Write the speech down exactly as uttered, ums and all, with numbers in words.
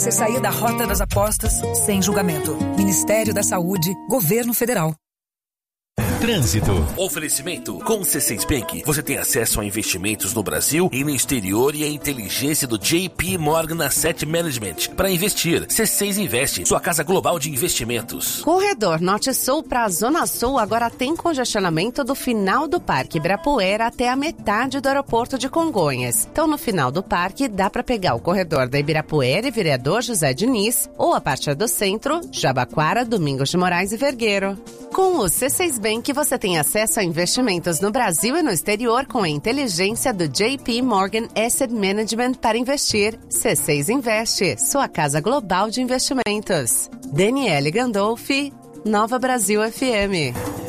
Você sair da rota das apostas sem julgamento. Ministério da Saúde, Governo Federal. Trânsito. Oferecimento. Com o C seis Bank, você tem acesso a investimentos no Brasil e no exterior e a inteligência do J P Morgan Asset Management para investir. C seis Investe, sua casa global de investimentos. Corredor Norte-Sul para a Zona Sul agora tem congestionamento do final do Parque Ibirapuera até a metade do aeroporto de Congonhas. Então, no final do parque, dá para pegar o corredor da Ibirapuera e Vereador José Diniz ou a partir do centro, Jabaquara, Domingos de Moraes e Vergueiro. Com o C seis Bank, você tem acesso a investimentos no Brasil e no exterior com a inteligência do J P Morgan Asset Management para investir. C seis Investe, sua casa global de investimentos. Daniele Gandolfi, Nova Brasil F M.